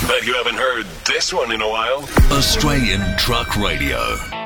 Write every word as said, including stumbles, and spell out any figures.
Bet you haven't heard this one in a while. Australian Truck Radio.